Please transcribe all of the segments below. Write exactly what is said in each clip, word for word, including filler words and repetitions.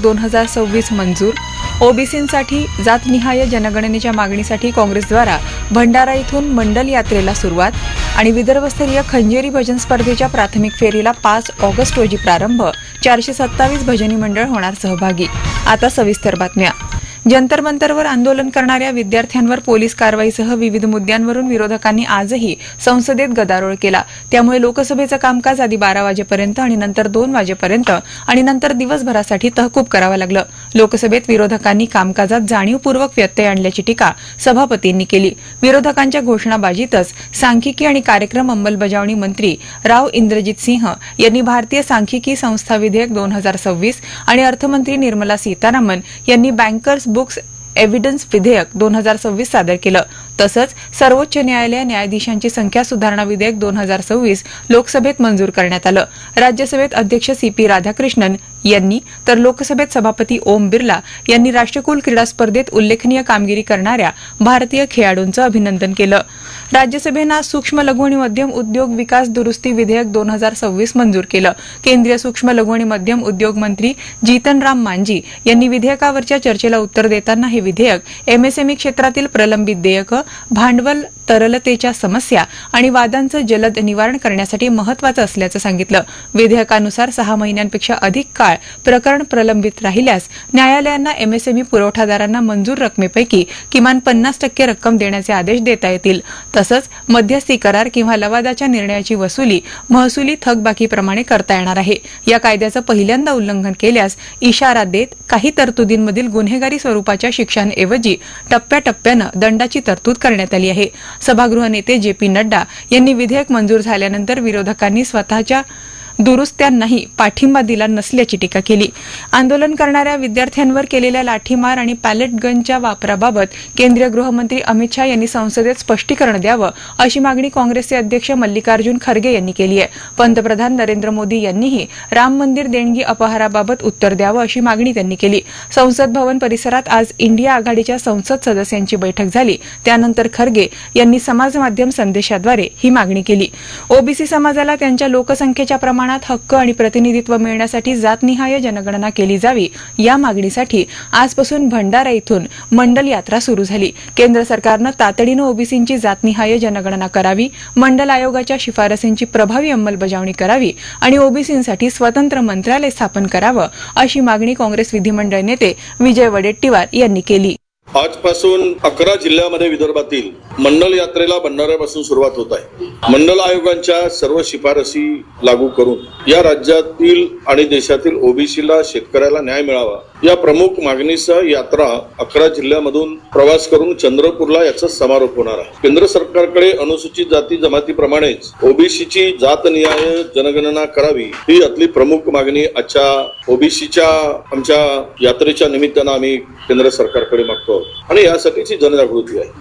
दोन हजार सव्वीस मंजूर. ओबीसींसाठी जातनिहाय जनगणनेच्या मागणीसाठी काँग्रेसद्वारा भंडारा इथून मंडल यात्रेला सुरुवात. आणि विदर्भस्तरीय खंजेरी भजन स्पर्धेच्या प्राथमिक फेरीला पाच ऑगस्ट रोजी प्रारंभ. चारशे सत्तावीस भजनी मंडळ होणार सहभागी. आता सविस्तर बातम्या. जंतर मंतरवर आंदोलन करणाऱ्या विद्यार्थ्यांवर पोलीस कारवाईसह विविध मुद्द्यांवरून विरोधकांनी आजही संसदेत गदारोळ केला. त्यामुळे लोकसभेचं कामकाज आधी बारा वाजेपर्यंत आणि नंतर दोन वाजेपर्यंत आणि नंतर दिवसभरासाठी तहकूब करावं लागलं. लोकसभेत विरोधकांनी कामकाजात जाणीवपूर्वक व्यत्यय आणल्याची टीका सभापतींनी केली. विरोधकांच्या घोषणाबाजीतच सांख्यिकी आणि कार्यक्रम अंमलबजावणी मंत्री राव इंद्रजित सिंह यांनी भारतीय सांख्यिकी संस्था विधेयक दोन हजार सव्वीस आणि अर्थमंत्री निर्मला सीतारामन यांनी बँकर्स बुक्स एव्हिडन्स विधेयक दोन हजार सव्वीस सादर केलं. तसंच सर्वोच्च न्यायालय न्यायाधीशांची संख्या सुधारणा विधेयक दोन हजार सव्वीस लोकसभेत मंजूर करण्यात आलं. राज्यसभेत अध्यक्ष सी पी राधाकृष्णन यांनी तर लोकसभेत सभापती ओम बिर्ला यांनी राष्ट्रकुल क्रीडा स्पर्धेत उल्लेखनीय कामगिरी करणाऱ्या भारतीय खेळाडूंचं अभिनंदन केलं. राज्यसभेनं सूक्ष्म लघु आणि मध्यम उद्योग विकास दुरुस्ती विधेयक दोन हजार सव्वीस मंजूर केलं. केंद्रीय सूक्ष्म लघु आणि मध्यम उद्योग मंत्री जीतन राम मांझी यांनी विधेयकावरच्या चर्चेला उत्तर देताना हे विधेयक एमएसएमई क्षेत्रातील प्रलंबित देयकं, भांडवल तरलतेच्या समस्या आणि वादांचं जलद निवारण करण्यासाठी महत्वाचं असल्याचं सांगितलं. विधेयकानुसार सहा महिन्यांपेक्षा अधिक काळ प्रकरण प्रलंबित राहिल्यास न्यायालयांना एमएसएमई पुरवठादारांना मंजूर रकमेपैकी किमान पन्नास टक्के रक्कम देण्याचे आदेश देता येतील. तसंच मध्यस्थी करार किंवा लवादाच्या निर्णयाची वसुली महसुली थकबाकीप्रमाणे करता येणार आहे. या कायद्याचं पहिल्यांदा उल्लंघन केल्यास इशारा देत काही तरतुदींमधील गुन्हेगारी स्वरूपाच्या शिक्षांऐवजी टप्प्याटप्प्यानं दंडाची तरतूद करण्यात आली आहे. सभागृह नेते जे पी नड्डा यांनी विधेयक मंजूर झाल्यानंतर विरोधकांनी स्वतःच्या दुरुस्त्यांनाही पाठिंबा दिला नसल्याची टीका केली. आंदोलन करणाऱ्या विद्यार्थ्यांवर केलेल्या लाठीमार आणि पॅलेट गनच्या वापराबाबत केंद्रीय गृहमंत्री अमित शाह यांनी संसदेत स्पष्टीकरण द्यावं अशी मागणी काँग्रेसचे अध्यक्ष मल्लिकार्जुन खरगे यांनी केली आहे. पंतप्रधान नरेंद्र मोदी यांनीही राम मंदिर देणगी अपहाराबाबत उत्तर द्यावं अशी मागणी त्यांनी केली. संसद भवन परिसरात आज इंडिया आघाडीच्या संसद सदस्यांची बैठक झाली. त्यानंतर खरगे यांनी समाजमाध्यम संदेशाद्वारे ही मागणी केली. ओबीसी समाजाला त्यांच्या लोकसंख्येच्या प्रमाणात हक्क आणि प्रतिनिधित्व मिळण्यासाठी जातनिहाय जनगणना केली जावी या मागणीसाठी आजपासून भंडारा इथून मंडल यात्रा सुरू झाली. केंद्र सरकारनं तातडीनं ओबीसींची जातनिहाय जनगणना करावी, मंडल आयोगाच्या शिफारसींची प्रभावी अंमलबजावणी करावी आणि ओबीसींसाठी स्वतंत्र मंत्रालय स्थापन करावं अशी मागणी काँग्रेस विधिमंडळ नेते विजय वडेट्टीवार यांनी केली. आजपासून अकरा जिल्ह्यामध्ये विदर्भातील मंडल यात्रेला भंडाऱ्यापासून सुरुवात होत आहे. मंडल आयोगांच्या सर्व शिफारसी लागू करून या राज्यातील आणि देशातील ओबीसीला शेतकऱ्याला न्याय मिळावा या प्रमुख मागणीसह यात्रा अकरा जिल्ह्यामधून प्रवास करून चंद्रपूरला याचा समारोप होणार आहे. केंद्र सरकारकडे अनुसूचित जाती जमातीप्रमाणेच ओबीसीची जातनिहाय जनगणना करावी ही यातली प्रमुख मागणी आजच्या ओबीसीच्या आमच्या यात्रेच्या निमित्तानं आम्ही केंद्र सरकारकडे मागतो आणि यासाठीची जनजागृती आहे.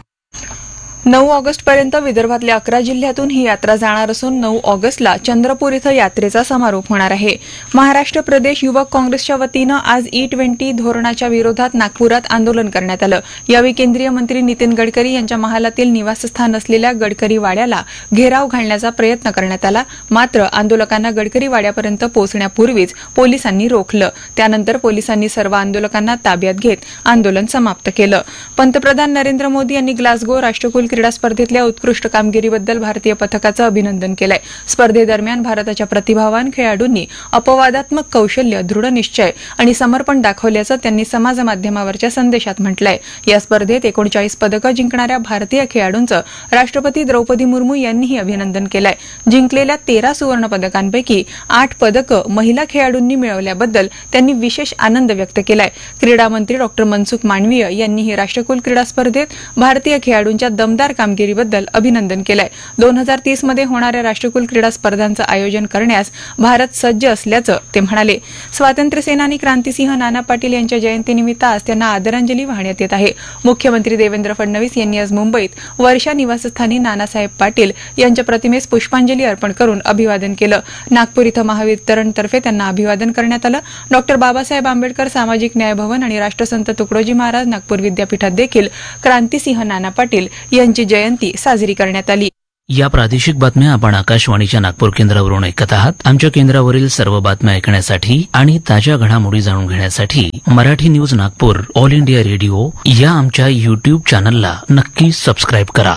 नऊ ऑगस्ट पर्यंत विदर्भातल्या अकरा जिल्ह्यातून ही यात्रा जाणार असून नऊ ऑगस्टला चंद्रपूर इथं यात्रेचा समारोप होणार आहे. महाराष्ट्र प्रदेश युवक काँग्रेसच्या वतीनं आज ई ट्वेंटी धोरणाच्या विरोधात नागपुरात आंदोलन करण्यात आलं. यावेळी केंद्रीय मंत्री नितीन गडकरी यांच्या महालातील निवासस्थान असलेल्या गडकरी वाड्याला घेराव घालण्याचा प्रयत्न करण्यात आला. मात्र आंदोलकांना गडकरी वाड्यापर्यंत पोहोचण्यापूर्वीच पोलिसांनी रोखलं. त्यानंतर पोलिसांनी सर्व आंदोलकांना ताब्यात घेत आंदोलन समाप्त केलं. पंतप्रधान नरेंद्र मोदी यांनी ग्लासगो राष्ट्रकुल क्रीडा स्पर्धेतल्या उत्कृष्ट कामगिरीबद्दल भारतीय पथकाचं अभिनंदन केलंय. स्पर्धेदरम्यान भारताच्या प्रतिभावान खेळाडूंनी अपवादात्मक कौशल्य, दृढनिश्चय आणि समर्पण दाखवल्याचं त्यांनी समाजमाध्यमावरच्या संदेशात म्हटलंय. या स्पर्धेत एकोणचाळीस पदकं जिंकणाऱ्या भारतीय खेळाडूंचं राष्ट्रपती द्रौपदी मुर्मू यांनीही अभिनंदन केलंय. जिंकलेल्या तेरा सुवर्ण पदकांपैकी आठ पदकं महिला खेळाडूंनी मिळवल्याबद्दल त्यांनी विशेष आनंद व्यक्त केलाय. क्रीडा मंत्री डॉक्टर मनसुख मांडवीय यांनीही राष्ट्रकुल क्रीडा स्पर्धेत भारतीय खेळाडूंच्या दमदार कामगिरीबद्दल अभिनंदन केलंय. दोन हजार तीस मध्ये होणाऱ्या राष्ट्रकुल क्रीडा स्पर्धांचं आयोजन करण्यास भारत सज्ज असल्याचं ते म्हणाले. स्वातंत्र्य सेनानी क्रांतिसिंह नाना पाटील यांच्या जयंतीनिमित्त आज त्यांना आदरांजली वाहण्यात येत आहे. मुख्यमंत्री देवेंद्र फडणवीस यांनी आज मुंबईत वर्षा निवासस्थानी नानासाहेब पाटील यांच्या प्रतिमेस पुष्पांजली अर्पण करून अभिवादन केलं. नागपूर इथं महावितरणतर्फे त्यांना अभिवादन करण्यात आलं. डॉक्टर बाबासाहेब आंबेडकर सामाजिक न्याय भवन आणि राष्ट्रसंत तुकडोजी महाराज नागपूर विद्यापीठात देखील क्रांतिसिंह नाना पाटील यांची जयंती साजरी करण्यात आली. या प्रादेशिक बातम्या आपण आकाशवाणीच्या नागपूर केंद्रावरून ऐकत आहात. आमच्या केंद्रावरील सर्व बातम्या ऐकण्यासाठी आणि ताज्या घडामोडी जाणून घेण्यासाठी Marathi news Nagpur all India radio या आमच्या युट्यूब चॅनलला नक्की सबस्क्राईब करा.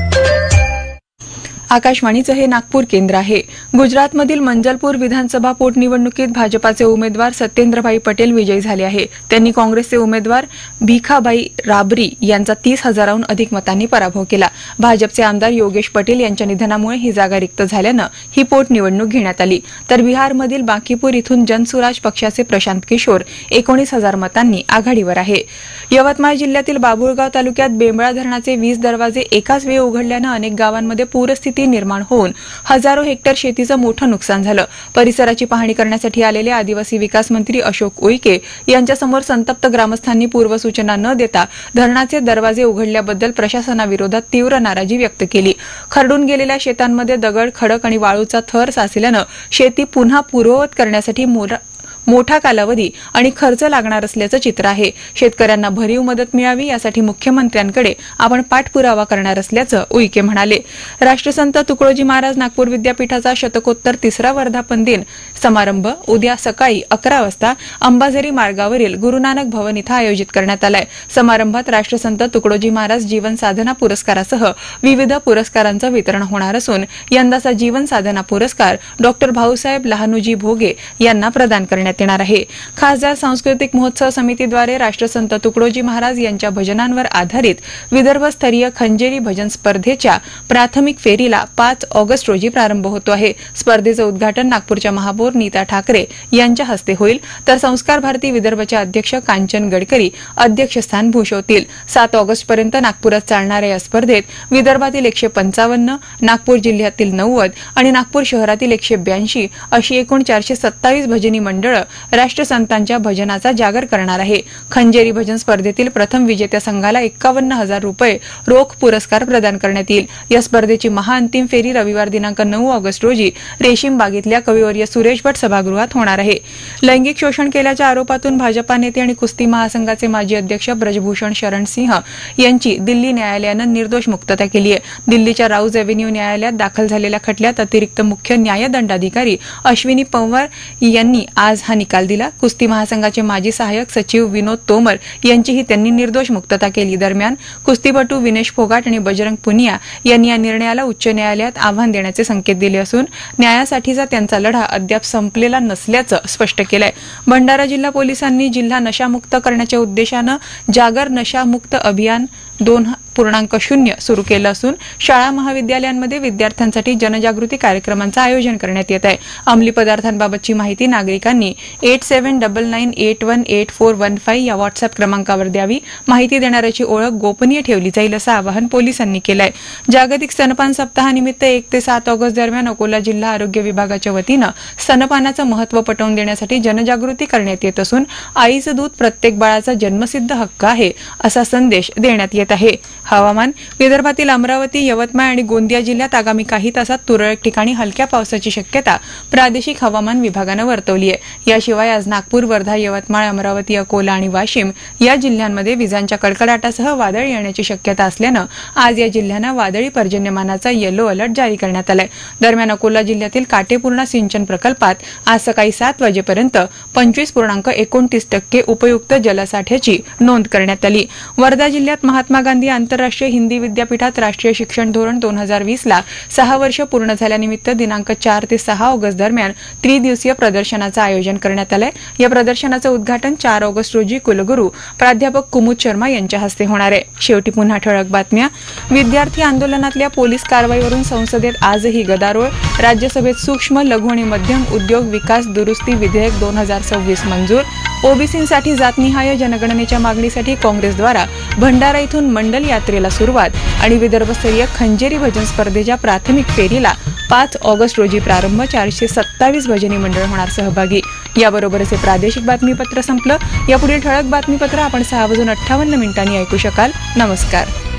आकाशवाणीचं हे नागपूर केंद्र आहे. गुजरातमधील मंजलपूर विधानसभा पोटनिवडणुकीत भाजपाचे उमेदवार सत्येंद्रभाई पटेल विजयी झाले आहे. त्यांनी काँग्रेसचे उमेदवार भिखाबाई राबरी यांचा तीस हजाराहून अधिक मतांनी पराभव केला. भाजपचे आमदार योगेश पटेल यांच्या निधनामुळे ही जागा रिक्त झाल्यानं ही पोटनिवडणूक घेण्यात आली. तर बिहारमधील बांकीपूर इथून जनसुराज पक्षाचे प्रशांत किशोर एकोणीस हजार मतांनी आघाडीवर आहे. यवतमाळ जिल्ह्यातील बाभुळगाव तालुक्यात बेंबळा धरणाचे वीस दरवाजे एकाच वेळी उघडल्यानं अनेक गावांमध्ये पूरस्थिती निर्माण होऊन हजारो हेक्टर शेतीचं मोठं नुकसान झालं. परिसराची पाहणी करण्यासाठी आलेले आदिवासी विकास मंत्री अशोक उईके यांच्यासमोर संतप्त ग्रामस्थांनी पूर्वसूचना न देता धरणाचे दरवाजे उघडल्याबद्दल प्रशासनाविरोधात तीव्र नाराजी व्यक्त केली. खरडून गेलेल्या शेतांमध्ये दगड, खडक आणि वाळूचा थर साचल्यानं शेती पुन्हा पूर्ववत करण्यासाठी मोठा कालावधी आणि खर्च लागणार असल्याचं चित्र आहे. शेतकऱ्यांना भरीव मदत मिळावी यासाठी मुख्यमंत्र्यांकडे आपण पाठपुरावा करणार असल्याचं उईके म्हणाले. राष्ट्रसंत तुकडोजी महाराज नागपूर विद्यापीठाचा शतकोत्तर तिसरा वर्धापन दिन समारंभ उद्या सकाळी अकरा वाजता अंबाझरी मार्गावरील गुरुनानक भवन इथं आयोजित करण्यात आलाय. समारंभात राष्ट्रसंत तुकडोजी महाराज जीवन साधना पुरस्कारासह विविध पुरस्कारांचं वितरण होणार असून यंदाचा जीवन साधना पुरस्कार डॉक्टर भाऊसाहेब लहानूजी भोगे यांना प्रदान करण्यात येणार आहे. खासदार सांस्कृतिक महोत्सव समितीद्वारे राष्ट्रसंत तुकडोजी महाराज यांच्या भजनांवर आधारित विदर्भस्तरीय खंजेरी भजन स्पर्धेच्या प्राथमिक फेरीला पाच ऑगस्ट रोजी प्रारंभ होतो आहे. स्पर्धेचं उद्घाटन नागपूरच्या महापौर नीता ठाकरे यांच्या हस्ते होईल. तर संस्कार भारती विदर्भच्या अध्यक्ष कांचन गडकरी अध्यक्षस्थान भूषवतील. सात ऑगस्ट पर्यंत नागपुरात चालणाऱ्या या स्पर्धेत विदर्भातील एकशे पंचावन्न, नागपूर जिल्ह्यातील नव्वद आणि नागपूर शहरातील एकशे ब्याऐंशी अशी एकूण चारशे सत्तावीस भजनी मंडळ राष्ट्रसंतांच्या भजनाचा जागर करणार आहे. खंजेरी भजन स्पर्धेतील प्रथम विजेत्या संघाला एक्कावन्न हजार रुपये रोख पुरस्कार प्रदान करण्यात येईल. या स्पर्धेची महाअंतिम फेरी रविवार दिनांक नऊ ऑगस्ट रोजी रेशीम बागेतल्या कविवर्य सुरेश भट सभागृहात होणार आहे. लैंगिक शोषण केल्याच्या आरोपातून भाजपा नेते आणि कुस्ती महासंघाचे माजी अध्यक्ष ब्रजभूषण शरण सिंह यांची दिल्ली न्यायालयानं निर्दोष मुक्तता केली आहे. दिल्लीच्या राऊज एव्हेन्यू न्यायालयात दाखल झालेल्या खटल्यात अतिरिक्त मुख्य न्यायदंडाधिकारी अश्विनी पवार यांनी आज हा निकाल दिला. कुस्ती महासंघाचे माजी सहाय्यक सचिव विनोद तोमर यांचीही त्यांनी निर्दोष मुक्तता केली. दरम्यान कुस्तीपटू विनेश फोगाट आणि बजरंग पुनिया यांनी या निर्णयाला उच्च न्यायालयात आव्हान देण्याचे संकेत दिले असून न्यायासाठीचा त्यांचा लढा अद्याप संपलेला नसल्याचं स्पष्ट केलंय. भंडारा जिल्हा पोलिसांनी जिल्हा नशामुक्त करण्याच्या उद्देशानं जागर नशामुक्त अभियान दोन पूर्णांक शून्य सुरू केलं असून शाळा महाविद्यालयांमध्ये विद्यार्थ्यांसाठी जनजागृती कार्यक्रमांचं आयोजन करण्यात येत आहे. अंमली पदार्थांबाबतची माहिती नागरिकांनी eight seven double nine eight one eight four one five या व्हॉट्सअप क्रमांकावर द्यावी. माहिती देणाऱ्याची ओळख गोपनीय ठेवली जाईल असं आवाहन पोलिसांनी केलंय. जागतिक स्तनपान सप्ताहानिमित्त एक ते सात ऑगस्ट दरम्यान अकोला जिल्हा आरोग्य विभागाच्या वतीनं स्तनपानाचं महत्त्व पटवून देण्यासाठी जनजागृती करण्यात येत असून आईचं दूध प्रत्येक बाळाचा जन्मसिद्ध हक्क आहे असा संदेश देण्यात येत आहे. हवामान विदर्भातील अमरावती, यवतमाळ आणि गोंदिया जिल्ह्यात आगामी काही तासात तुरळक ठिकाणी हलक्या पावसाची शक्यता प्रादेशिक हवामान विभागानं वर्तवली आहे. याशिवाय आज नागपूर, वर्धा, यवतमाळ, अमरावती, अकोला आणि वाशिम या जिल्ह्यांमध्ये विजांच्या कडकडाटासह वादळ येण्याची शक्यता असल्यानं आज या जिल्ह्यांना वादळी पर्जन्यमानाचा येलो अलर्ट जारी करण्यात आलाय. दरम्यान अकोला जिल्ह्यातील काटेपूर्णा सिंचन प्रकल्पात आज सकाळी सात वाजेपर्यंत पंचवीस पूर्णांक एकोणतीस टक्के उपयुक्त जलसाठ्याची नोंद करण्यात आली. वर्धा जिल्ह्यात महात्मा गांधी आंतरराष्ट्रीय हिंदी विद्यापीठात राष्ट्रीय शिक्षण धोरण दोन हजार वीस ला सहा वर्ष पूर्ण झाल्यानिमित्त दिनांक चार ते सहा ऑगस्ट दरम्यान त्रिदिवसीय प्रदर्शनाचं आयोजन करण्यात आलंय. या प्रदर्शनाचं उद्घाटन चार ऑगस्ट रोजी कुलगुरू प्राध्यापक कुमुद शर्मा यांच्या हस्ते होणार आहे. शेवटी पुन्हा ठळक बातम्या. विद्यार्थी आंदोलनातल्या पोलीस कारवाईवरून संसदेत आजही गदारोळ. राज्यसभेत सूक्ष्म, लघु आणि मध्यम उद्योग विकास दुरुस्ती विधेयक दोन हजार सव्वीस मंजूर. ओबीसींसाठी जातनिहाय जनगणनेच्या मागणीसाठी काँग्रेसद्वारा भंडारा इथून मंडल यात्रेला सुरुवात आणि विदर्भस्तरीय खंजेरी भजन स्पर्धेच्या प्राथमिक फेरीला पाच ऑगस्ट रोजी प्रारंभ. चारशे सत्तावीस भजनी मंडळ होणार सहभागी. याबरोबरच हे प्रादेशिक बातमीपत्र संपलं. यापुढील ठळक बातमीपत्र आपण सहा वाजून अठ्ठावन्न मिनिटांनी ऐकू शकाल. नमस्कार.